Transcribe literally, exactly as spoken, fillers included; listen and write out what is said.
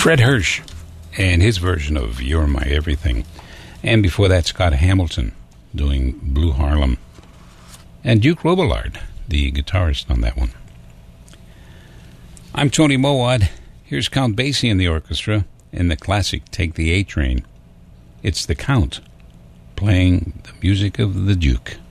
Fred Hirsch and his version of You're My Everything. And before that, Scott Hamilton doing Blue Harlem. And Duke Robillard, the guitarist on that one. I'm Tony Mowat. Here's Count Basie and the orchestra in the classic Take the A Train. It's the Count playing the music of the Duke.